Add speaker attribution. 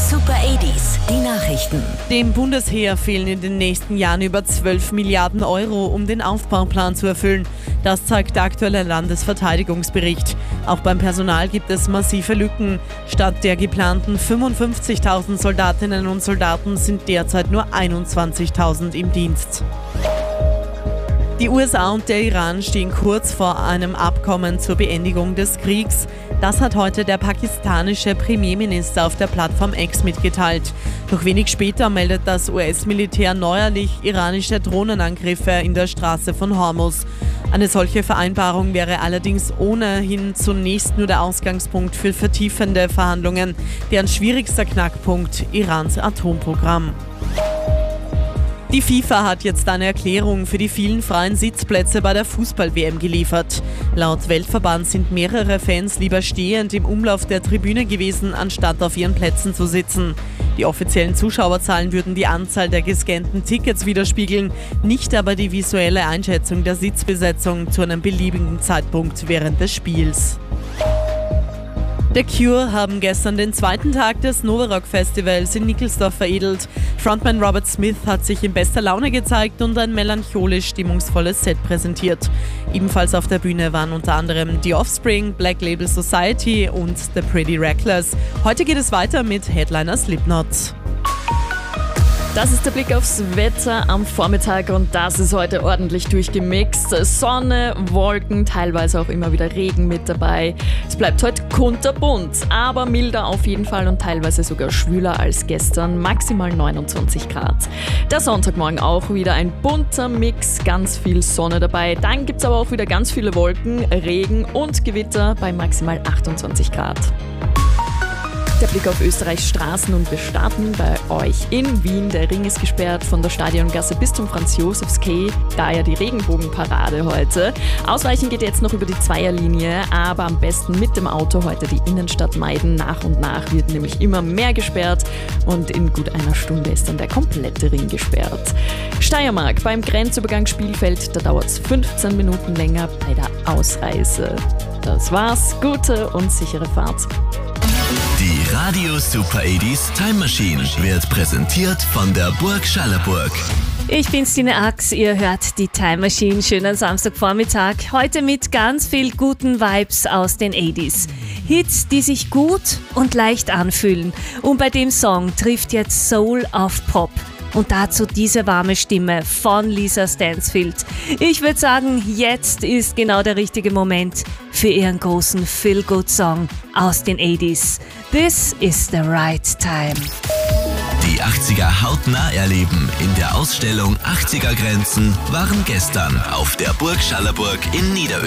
Speaker 1: Super 80s, die Nachrichten.
Speaker 2: Dem Bundesheer fehlen in den nächsten Jahren über 12 Milliarden Euro, um den Aufbauplan zu erfüllen. Das zeigt der aktuelle Landesverteidigungsbericht. Auch beim Personal gibt es massive Lücken. Statt der geplanten 55.000 Soldatinnen und Soldaten sind derzeit nur 21.000 im Dienst. Die USA und der Iran stehen kurz vor einem Abkommen zur Beendigung des Kriegs. Das hat heute der pakistanische Premierminister auf der Plattform X mitgeteilt. Doch wenig später meldet das US-Militär neuerlich iranische Drohnenangriffe in der Straße von Hormuz. Eine solche Vereinbarung wäre allerdings ohnehin zunächst nur der Ausgangspunkt für vertiefende Verhandlungen. Deren schwierigster Knackpunkt Irans Atomprogramm. Die FIFA hat jetzt eine Erklärung für die vielen freien Sitzplätze bei der Fußball-WM geliefert. Laut Weltverband sind mehrere Fans lieber stehend im Umlauf der Tribüne gewesen, anstatt auf ihren Plätzen zu sitzen. Die offiziellen Zuschauerzahlen würden die Anzahl der gescannten Tickets widerspiegeln, nicht aber die visuelle Einschätzung der Sitzbesetzung zu einem beliebigen Zeitpunkt während des Spiels. The Cure haben gestern den zweiten Tag des Nova Rock Festivals in Nickelsdorf veredelt. Frontman Robert Smith hat sich in bester Laune gezeigt und ein melancholisch stimmungsvolles Set präsentiert. Ebenfalls auf der Bühne waren unter anderem The Offspring, Black Label Society und The Pretty Reckless. Heute geht es weiter mit Headliner Slipknot.
Speaker 3: Das ist der Blick aufs Wetter am Vormittag und das ist heute ordentlich durchgemixt. Sonne, Wolken, teilweise auch immer wieder Regen mit dabei. Es bleibt heute kunterbunt, aber milder auf jeden Fall und teilweise sogar schwüler als gestern, maximal 29 Grad. Der Sonntagmorgen auch wieder ein bunter Mix, ganz viel Sonne dabei. Dann gibt es aber auch wieder ganz viele Wolken, Regen und Gewitter bei maximal 28 Grad. Der Blick auf Österreichs Straßen und wir starten bei euch in Wien. Der Ring ist gesperrt von der Stadiongasse bis zum Franz-Josefs-Quai, daher die Regenbogenparade heute. Ausweichen geht jetzt noch über die Zweierlinie, aber am besten mit dem Auto heute die Innenstadt meiden. Nach und nach wird nämlich immer mehr gesperrt und in gut einer Stunde ist dann der komplette Ring gesperrt. Steiermark beim Grenzübergang Spielfeld, da dauert es 15 Minuten länger bei der Ausreise. Das war's, gute und sichere Fahrt.
Speaker 4: Die Radio Super 80s Time Machine wird präsentiert von der Burg Schallerburg.
Speaker 5: Ich bin Stine Ax, ihr hört die Time Machine. Schönen Samstagvormittag. Heute mit ganz viel guten Vibes aus den 80s. Hits, die sich gut und leicht anfühlen. Und bei dem Song trifft jetzt Soul auf Pop. Und dazu diese warme Stimme von Lisa Stansfield. Ich würde sagen, jetzt ist genau der richtige Moment für ihren großen Feel-Good-Song aus den 80s. This is the right time.
Speaker 4: Die 80er hautnah erleben in der Ausstellung 80er Grenzen waren gestern auf der Burg Schallerburg in Niederösterreich.